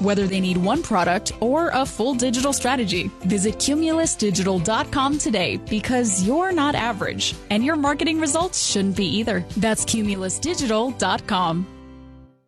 whether they need one product or a full digital strategy. Visit cumulusdigital.com today because you're not average and your marketing results shouldn't be either. That's cumulusdigital.com.